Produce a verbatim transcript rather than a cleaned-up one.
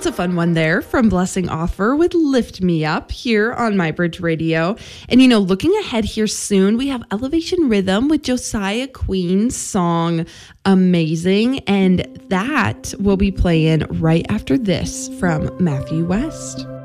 a fun one there from Blessing Offer with Lift Me Up here on MyBridge Radio. And, you know, looking ahead here soon, we have Elevation Rhythm with Josiah Queen's song Amazing. And that will be playing right after this from Matthew West.